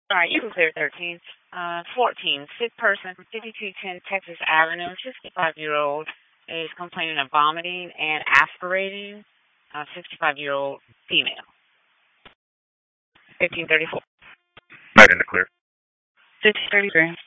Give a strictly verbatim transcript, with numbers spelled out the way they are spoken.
All right, you can clear thirteen. Uh, fourteen, sick person from fifty-two ten Texas Avenue, sixty-five-year-old is complaining of vomiting and aspirating. Uh, sixty-five-year-old female. fifteen thirty-four. Night in the clear. fifteen thirty-three.